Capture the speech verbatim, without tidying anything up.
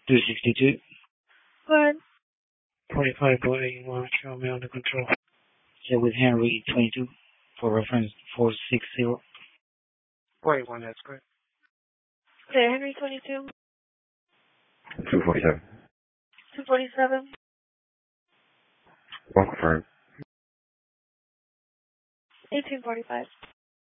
two sixty-two. Go ahead. twenty-five point eight one, show me under control. Check with Henry twenty-two for reference four six zero. Wait one, that's correct. Okay, Henry twenty-two. two forty-seven. two forty-seven. One confirmed. eighteen forty-five.